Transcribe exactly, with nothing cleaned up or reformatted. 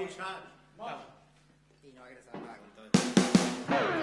expulsar. Vamos. Y no va a querer saber nada con todo esto.